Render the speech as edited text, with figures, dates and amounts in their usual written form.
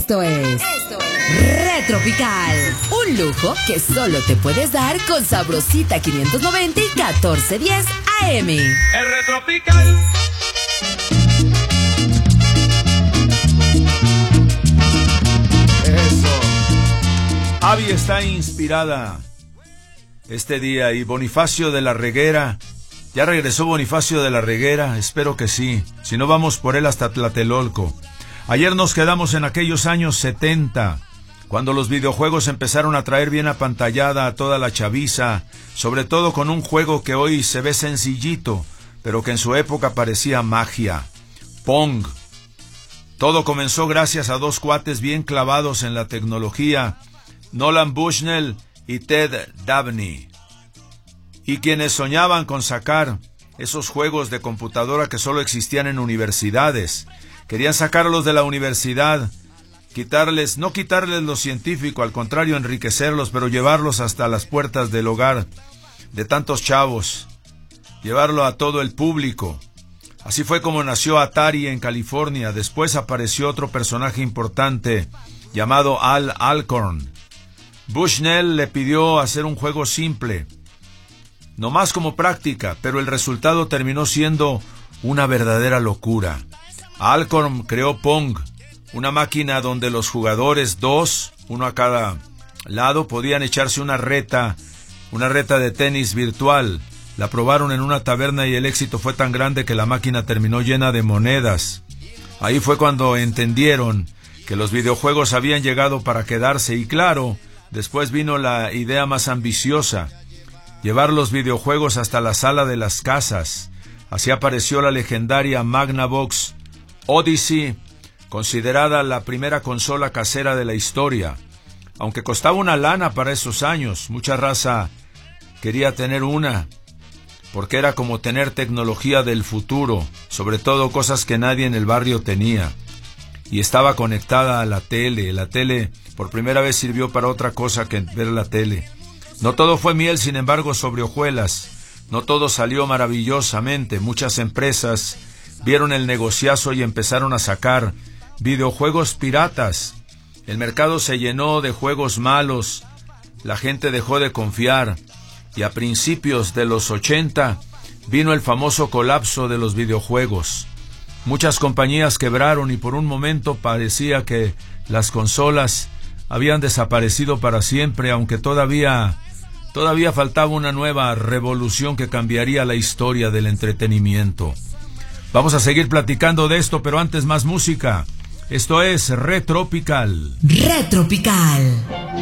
Esto es Retropical, un lujo que solo te puedes dar con Sabrosita 590 y 1410 AM. El Retropical. Eso. Abby está inspirada este día y Bonifacio de la Reguera. ¿Ya regresó Bonifacio de la Reguera? Espero que sí. Si no, vamos por él hasta Tlatelolco. Ayer nos quedamos en aquellos años 70, cuando los videojuegos empezaron a traer bien apantallada a toda la chaviza, sobre todo con un juego que hoy se ve sencillito, pero que en su época parecía magia. Pong. Todo comenzó gracias a dos cuates bien clavados en la tecnología, Nolan Bushnell y Ted Dabney, y quienes soñaban con sacar esos juegos de computadora que solo existían en universidades. Querían sacarlos de la universidad, no quitarles lo científico, al contrario, enriquecerlos, pero llevarlos hasta las puertas del hogar de tantos chavos, llevarlo a todo el público. Así fue como nació Atari en California. Después apareció otro personaje importante llamado Al Alcorn. Bushnell le pidió hacer un juego simple, nomás como práctica, pero el resultado terminó siendo una verdadera locura. Alcorn creó Pong, una máquina donde los jugadores, dos, uno a cada lado, podían echarse una reta de tenis virtual. La probaron en una taberna y el éxito fue tan grande que la máquina terminó llena de monedas. Ahí fue cuando entendieron que los videojuegos habían llegado para quedarse y claro, después vino la idea más ambiciosa, llevar los videojuegos hasta la sala de las casas. Así apareció la legendaria Magnavox Odyssey, considerada la primera consola casera de la historia. Aunque costaba una lana para esos años, mucha raza quería tener una, porque era como tener tecnología del futuro, sobre todo cosas que nadie en el barrio tenía. Y estaba conectada a la tele. La tele por primera vez sirvió para otra cosa que ver la tele. No todo fue miel, sin embargo, sobre hojuelas. No todo salió maravillosamente. Muchas empresas vieron el negociazo y empezaron a sacar videojuegos piratas. El mercado se llenó de juegos malos. La gente dejó de confiar. Y a principios de los 80 vino el famoso colapso de los videojuegos. Muchas compañías quebraron y por un momento parecía que las consolas habían desaparecido para siempre, aunque todavía faltaba una nueva revolución que cambiaría la historia del entretenimiento. Vamos a seguir platicando de esto, pero antes más música. Esto es Retropical. Retropical.